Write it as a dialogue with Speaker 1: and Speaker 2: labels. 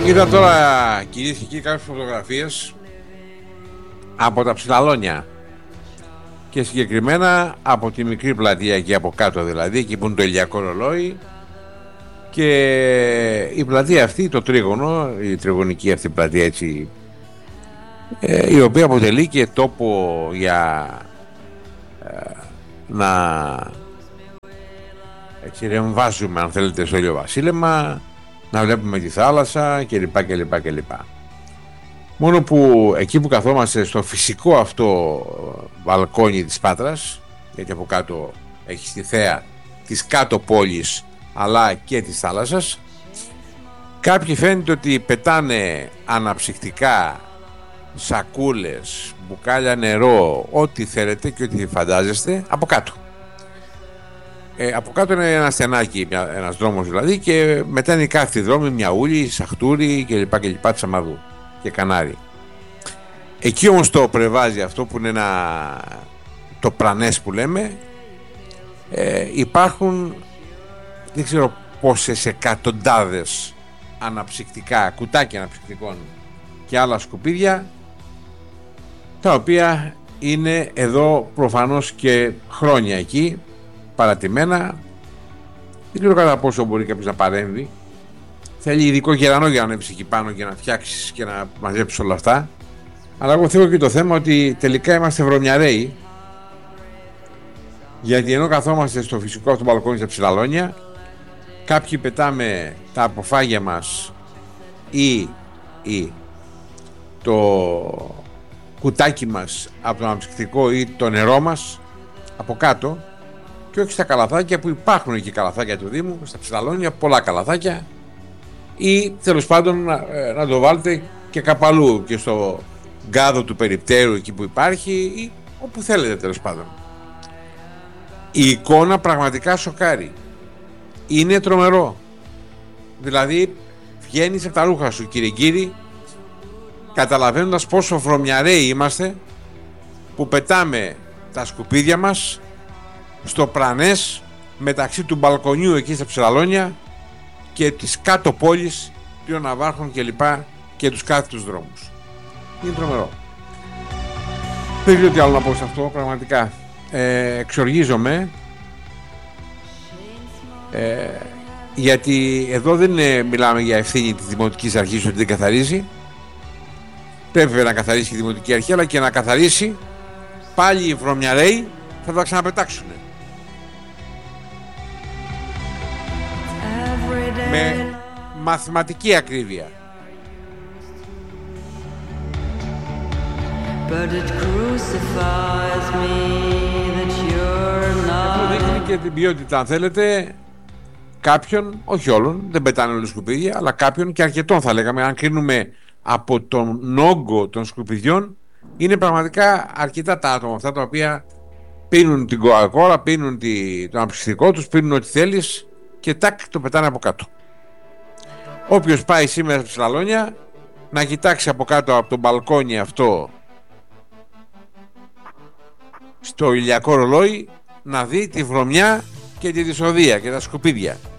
Speaker 1: Είδα τώρα, κυρίες και κύριοι, κάποιες φωτογραφίες από τα Ψηλαλόνια και συγκεκριμένα από τη μικρή πλατεία εκεί από κάτω, δηλαδή εκεί που είναι το ηλιακό ρολόι, και η πλατεία αυτή, το τρίγωνο, η τριγωνική αυτή πλατεία έτσι, η οποία αποτελεί και τόπο για να έτσι ρεμβάζουμε, αν θέλετε, στο ηλιοβασίλεμα, να βλέπουμε τη θάλασσα κλπ. Μόνο που εκεί που καθόμαστε στο φυσικό αυτό μπαλκόνι της Πάτρας, γιατί από κάτω έχει τη θέα της κάτω πόλης αλλά και της θάλασσας, κάποιοι φαίνεται ότι πετάνε αναψυκτικά, σακούλες, μπουκάλια νερό, ό,τι θέλετε και ό,τι φαντάζεστε από κάτω. Από κάτω είναι ένα στενάκι, ένας δρόμος δηλαδή, και μετά είναι κάθε δρόμοι, Μιαούλη, Σαχτούρι κλπ. Τσαμαδού και Κανάρι. Εκεί όμως το πρεβάζει αυτό που είναι το πρανές που λέμε, υπάρχουν δεν ξέρω πόσες εκατοντάδες αναψυκτικά, κουτάκια αναψυκτικών και άλλα σκουπίδια, τα οποία είναι εδώ προφανώς και χρόνια εκεί παρατημένα. Δεν ξέρω κατά πόσο μπορεί κάποιος να παρέμβει. Θέλει ειδικό γερανό για να ανέβεις εκεί πάνω και να φτιάξεις και να μαζέψεις όλα αυτά. Αλλά εγώ θέλω και το θέμα ότι τελικά είμαστε βρωμιαρέοι, γιατί ενώ καθόμαστε στο φυσικό αυτό μπαλκόνι στα Ψηλαλόνια, κάποιοι πετάμε τα αποφάγια μας ή το κουτάκι μας από το αναψυκτικό ή το νερό μας από κάτω, και όχι στα καλαθάκια που υπάρχουν εκεί, καλαθάκια του Δήμου, στα Ψηλαλόνια, πολλά καλαθάκια, ή τέλος πάντων να το βάλετε και κάπου αλλού, και στο γκάδο του περιπτέρου εκεί που υπάρχει, ή όπου θέλετε τέλος πάντων. Η εικόνα πραγματικά σοκάρει. Είναι τρομερό. Δηλαδή βγαίνεις από τα ρούχα σου, κύριε κύριοι, καταλαβαίνοντας πόσο βρωμιαρέοι είμαστε που πετάμε τα σκουπίδια μας στο πρανές μεταξύ του μπαλκονιού εκεί στα Ψηλαλόνια και της κάτω πόλης των Ναυάρχων και τους κάθετους δρόμους. Είναι τρομερό. Δεν ξέρω τι άλλο να πω σε αυτό, πραγματικά. Εξοργίζομαι, γιατί εδώ δεν μιλάμε για ευθύνη της Δημοτικής Αρχής ότι δεν καθαρίζει. Πρέπει να καθαρίσει η Δημοτική Αρχή, αλλά και να καθαρίσει πάλι οι βρωμιαρέοι θα τα ξαναπετάξουν με μαθηματική ακρίβεια. Αυτό δείχνει και την ποιότητα, αν θέλετε, κάποιον, όχι όλων, δεν πετάνε όλες σκουπίδια, αλλά κάποιον και αρκετών θα λέγαμε, αν κρίνουμε από τον όγκο των σκουπιδιών. Είναι πραγματικά αρκετά τα άτομα αυτά τα οποία πίνουν την κοκακόλα, πίνουν το αναψυκτικό τους, πίνουν ό,τι θέλεις και τάκ το πετάνε από κάτω. Όποιος πάει σήμερα στα Ψηλαλόνια να κοιτάξει από κάτω από το μπαλκόνι αυτό στο ηλιακό ρολόι, να δει τη βρωμιά και τη δυσοδεία και τα σκουπίδια.